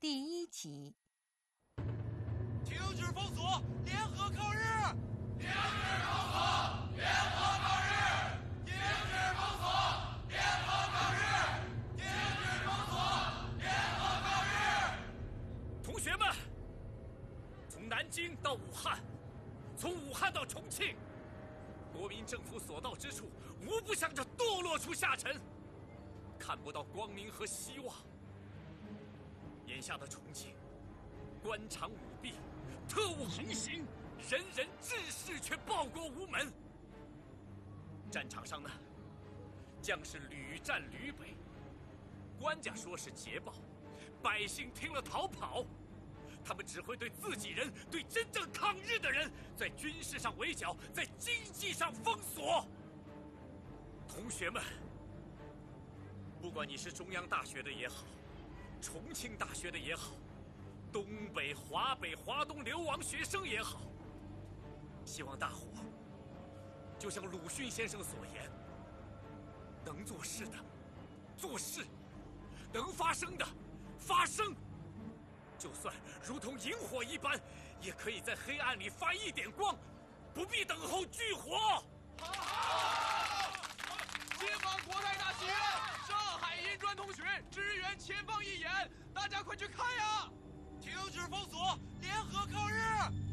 第1集。 停止封锁，联合抗日！ 停止封锁，联合抗日！停止封锁，联合抗日！停止封锁，联合抗日！ 同学们，从南京到武汉，从武汉到重庆，国民政府所到之处，无不向着堕落处下沉，看不到光明和希望。眼下的重庆，官场舞弊，特务横行，人人志士却报国无门。战场上呢，将士屡战屡北，官家说是捷报，百姓听了逃跑。他们只会对自己人，对真正抗日的人，在军事上围剿，在经济上封锁。同学们，不管你是中央大学的也好，重庆大学的也好，东北、华北、华东流亡学生也好，希望大伙就像鲁迅先生所言，能做事的做事，能发声的发声，就算如同萤火一般，也可以在黑暗里发一点光，不必等候炬火。 解放国泰大戏院，上海银专同学支援前方一演，大家快去看呀！停止封锁，联合抗日！